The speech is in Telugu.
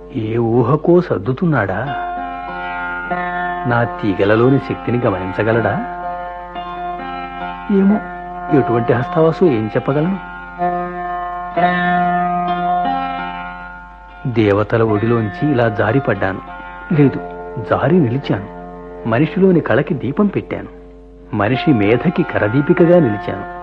ఏ ఊహకో సర్దుతున్నాడా? నా తీగలలోని శక్తిని గమనించగలడా? ఏమో, ఎటువంటి హస్తవాసు ఏం చెప్పగలను? దేవతల ఒడిలోంచి ఇలా జారిపడ్డాను. లేదు, జారి నిలిచాను. మనిషిలోని కళకి దీపం పెట్టాను. మనిషి మేధకి కరదీపికగా నిలిచాను.